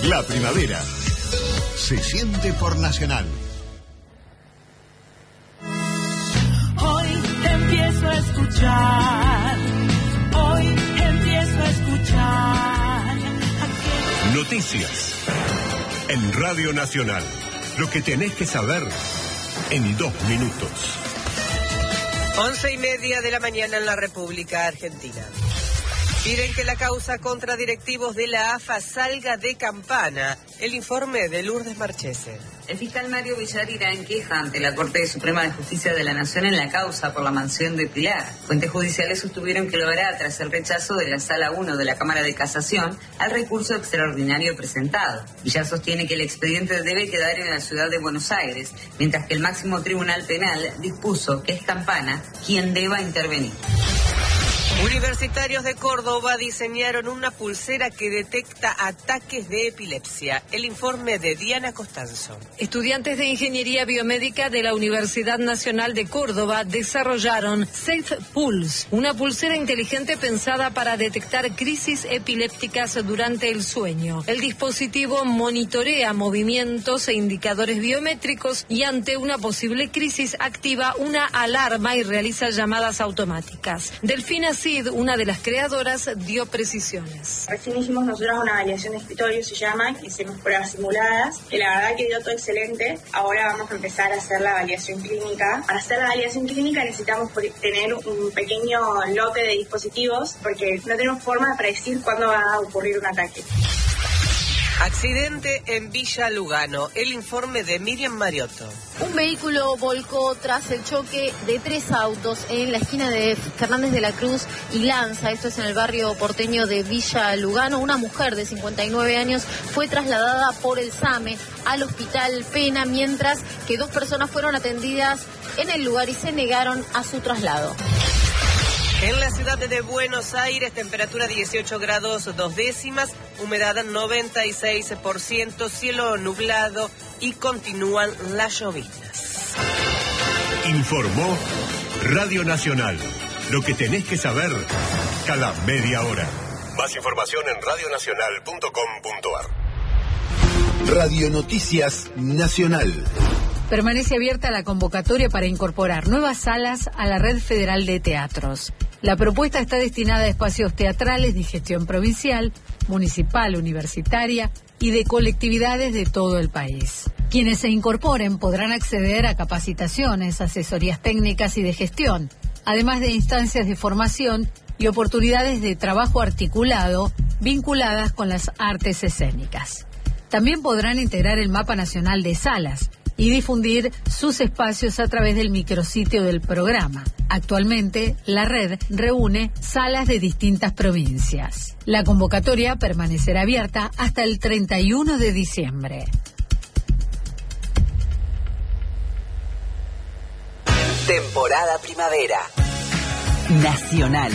La primavera se siente por Nacional. Hoy empiezo a escuchar. Hoy empiezo a escuchar. Noticias en Radio Nacional. Lo que tenés que saber en 2 minutos. 11:30 de la mañana en la República Argentina. Piden que la causa contra directivos de la AFA salga de campana. El informe de Lourdes Marchese. El fiscal Mario Villar irá en queja ante la Corte Suprema de Justicia de la Nación en la causa por la mansión de Pilar. Fuentes judiciales sostuvieron que lo hará tras el rechazo de la Sala 1 de la Cámara de Casación al recurso extraordinario presentado. Villar sostiene que el expediente debe quedar en la ciudad de Buenos Aires, mientras que el máximo tribunal penal dispuso que es Campana quien deba intervenir. Universitarios de Córdoba diseñaron una pulsera que detecta ataques de epilepsia. El informe de Diana Costanzo. Estudiantes de Ingeniería Biomédica de la Universidad Nacional de Córdoba desarrollaron Safe Pulse, una pulsera inteligente pensada para detectar crisis epilépticas durante el sueño. El dispositivo monitorea movimientos e indicadores biométricos y ante una posible crisis activa una alarma y realiza llamadas automáticas. Delfina Cid, una de las creadoras, dio precisiones. Recién hicimos nosotros una validación de escritorio, se llama, que hicimos pruebas simuladas, y la verdad que dio todo excelente. Ahora vamos a empezar a hacer la validación clínica. Para hacer la validación clínica necesitamos tener un pequeño lote de dispositivos, porque no tenemos forma de predecir cuándo va a ocurrir un ataque. Accidente en Villa Lugano. El informe de Miriam Mariotto. Un vehículo volcó tras el choque de 3 autos en la esquina de Fernández de la Cruz y Lanza. Esto es en el barrio porteño de Villa Lugano. Una mujer de 59 años fue trasladada por el SAME al Hospital Pena, mientras que 2 personas fueron atendidas en el lugar y se negaron a su traslado. En la ciudad de Buenos Aires, temperatura 18 grados 2 décimas, humedad 96%, cielo nublado y continúan las lloviznas. Informó Radio Nacional. Lo que tenés que saber cada media hora. Más información en radionacional.com.ar. Radio Noticias Nacional. Permanece abierta la convocatoria para incorporar nuevas salas a la Red Federal de Teatros. La propuesta está destinada a espacios teatrales de gestión provincial, municipal, universitaria y de colectividades de todo el país. Quienes se incorporen podrán acceder a capacitaciones, asesorías técnicas y de gestión, además de instancias de formación y oportunidades de trabajo articulado vinculadas con las artes escénicas. También podrán integrar el mapa nacional de salas y difundir sus espacios a través del micrositio del programa. Actualmente, la red reúne salas de distintas provincias. La convocatoria permanecerá abierta hasta el 31 de diciembre. Temporada primavera. Nacional.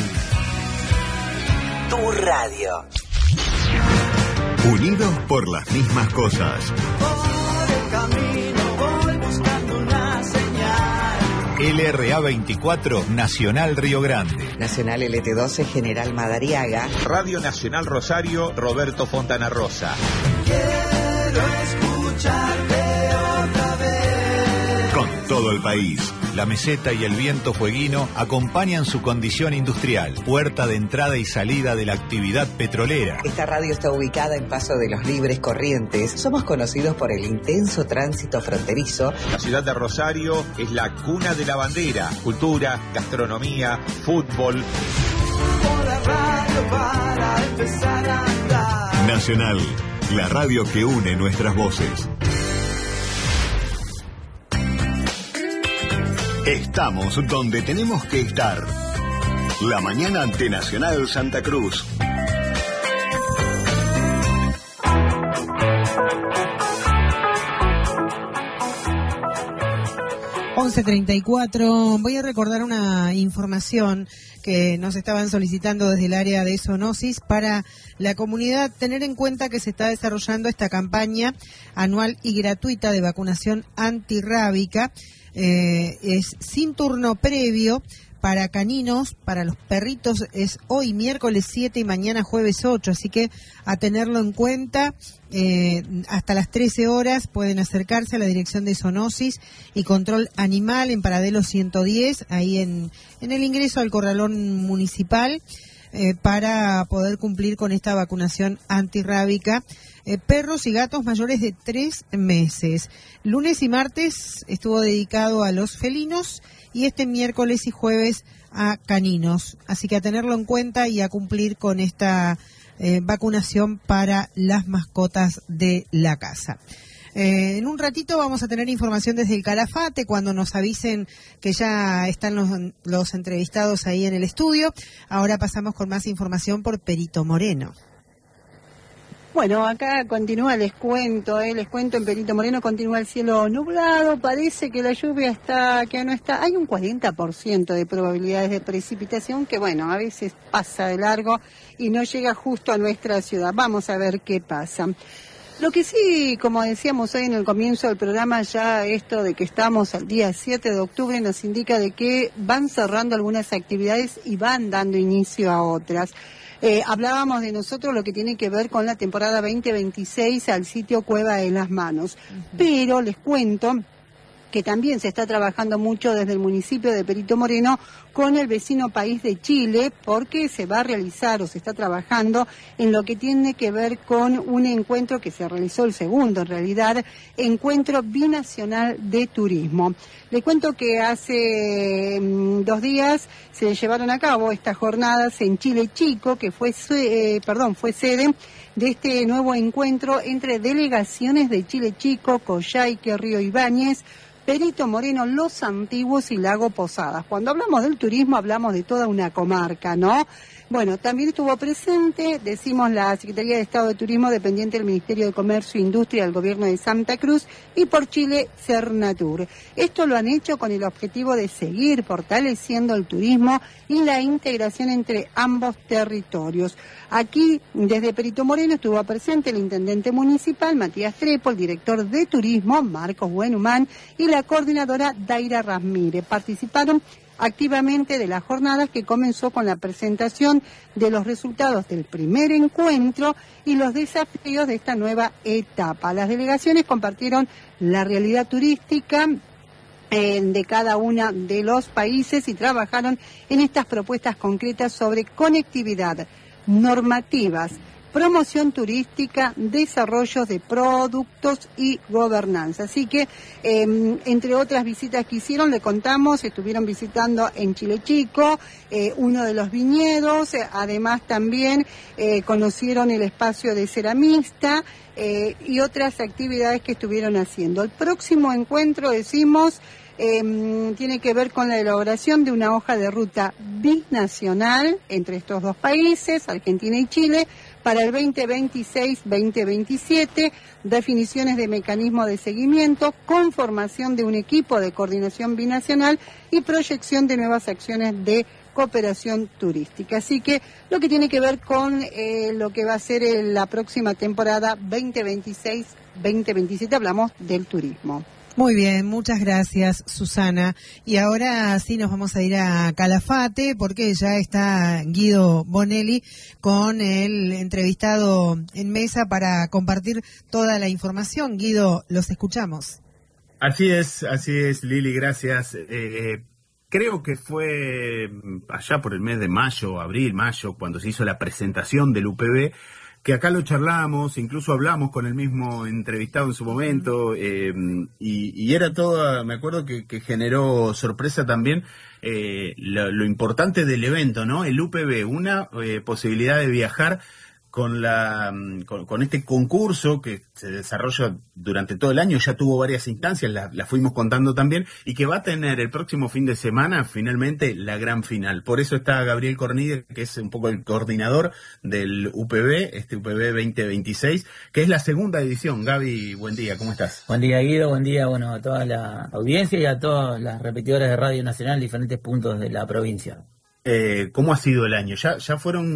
Tu radio. Unidos por las mismas cosas. LRA 24, Nacional Río Grande. Nacional LT12, General Madariaga. Radio Nacional Rosario, Roberto Fontana Rosa. Quiero escucharte otra vez. Con todo el país. La meseta y el viento fueguino acompañan su condición industrial, puerta de entrada y salida de la actividad petrolera. Esta radio está ubicada en Paso de los Libres Corrientes. Somos conocidos por el intenso tránsito fronterizo. La ciudad de Rosario es la cuna de la bandera, cultura, gastronomía, fútbol. Por la radio para empezar a andar. Nacional, la radio que une nuestras voces. Estamos donde tenemos que estar. La mañana ante Nacional Santa Cruz. (11:34). Voy a recordar una información que nos estaban solicitando desde el área de zoonosis para la comunidad. Tener en cuenta que se está desarrollando esta campaña anual y gratuita de vacunación antirrábica. Es sin turno previo para caninos, para los perritos, es hoy miércoles 7 y mañana jueves 8, así que a tenerlo en cuenta. Hasta las 13 horas pueden acercarse a la Dirección de Zoonosis y Control Animal en Paradelo 110, ahí en el ingreso al corralón municipal, para poder cumplir con esta vacunación antirrábica. Perros y gatos mayores de 3 meses. Lunes y martes estuvo dedicado a los felinos y este miércoles y jueves a caninos. Así que a tenerlo en cuenta y a cumplir con esta vacunación para las mascotas de la casa. En un ratito vamos a tener información desde el Calafate cuando nos avisen que ya están los entrevistados ahí en el estudio. Ahora pasamos con más información por Perito Moreno. Bueno, acá continúa, les cuento en Perito Moreno continúa el cielo nublado, parece que la lluvia no está, hay un 40% de probabilidades de precipitación que bueno, a veces pasa de largo y no llega justo a nuestra ciudad. Vamos a ver qué pasa. Lo que sí, como decíamos hoy en el comienzo del programa, ya esto de que estamos al día 7 de octubre nos indica de que van cerrando algunas actividades y van dando inicio a otras. Hablábamos de nosotros lo que tiene que ver con la temporada 2026 al sitio Cueva de las Manos, pero les cuento que también se está trabajando mucho desde el municipio de Perito Moreno con el vecino país de Chile, porque se va a realizar o se está trabajando en lo que tiene que ver con un encuentro que se realizó, el segundo en realidad, encuentro binacional de turismo. Le cuento que hace 2 días se llevaron a cabo estas jornadas en Chile Chico, que fue sede de este nuevo encuentro entre delegaciones de Chile Chico, Coyhaique, Río Ibáñez, Perito Moreno, Los Antiguos y Lago Posadas. Cuando hablamos del turismo hablamos de toda una comarca, ¿no? Bueno, también estuvo presente, decimos, la Secretaría de Estado de Turismo dependiente del Ministerio de Comercio e Industria del Gobierno de Santa Cruz y por Chile, Cernatur. Esto lo han hecho con el objetivo de seguir fortaleciendo el turismo y la integración entre ambos territorios. Aquí, desde Perito Moreno, estuvo presente el intendente municipal, Matías Trepo, el director de turismo, Marcos Buenhumán, y la coordinadora Daira Ramírez. Participaron activamente de las jornadas que comenzó con la presentación de los resultados del primer encuentro y los desafíos de esta nueva etapa. Las delegaciones compartieron la realidad turística de cada uno de los países y trabajaron en estas propuestas concretas sobre conectividad, normativas, promoción turística, desarrollo de productos y gobernanza. Así que, entre otras visitas que hicieron, le contamos, estuvieron visitando en Chile Chico, uno de los viñedos, además también conocieron el espacio de ceramista y otras actividades que estuvieron haciendo. El próximo encuentro, decimos, tiene que ver con la elaboración de una hoja de ruta binacional entre estos dos países, Argentina y Chile, para el 2026-2027, definiciones de mecanismo de seguimiento, conformación de un equipo de coordinación binacional y proyección de nuevas acciones de cooperación turística. Así que lo que tiene que ver con lo que va a ser la próxima temporada 2026-2027, hablamos del turismo. Muy bien, muchas gracias, Susana. Y ahora sí nos vamos a ir a Calafate porque ya está Guido Bonelli con el entrevistado en mesa para compartir toda la información. Guido, los escuchamos. Así es, Lili, gracias. Creo que fue allá por el mes de mayo, mayo, cuando se hizo la presentación del UPB, que acá lo charlamos, incluso hablamos con el mismo entrevistado en su momento, y era todo, me acuerdo que generó sorpresa también lo importante del evento, ¿no? El UPB, una posibilidad de viajar con este concurso que se desarrolla durante todo el año, ya tuvo varias instancias, las fuimos contando también, y que va a tener el próximo fin de semana finalmente la gran final. Por eso está Gabriel Cornide, que es un poco el coordinador del UPB, este UPB 2026, que es la segunda edición. Gaby, buen día, ¿cómo estás? Buen día, Guido, buen día, a toda la audiencia y a todas las repetidoras de Radio Nacional en diferentes puntos de la provincia. ¿Cómo ha sido el año? Ya fueron